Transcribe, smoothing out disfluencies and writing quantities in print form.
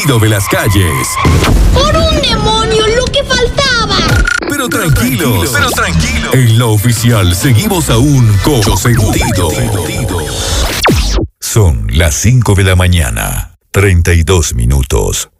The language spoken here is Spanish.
de las calles. ¡Por un demonio, lo que faltaba! Pero tranquilos. En la oficial seguimos aún con sentido. Son las 5 de la mañana, 32 minutos.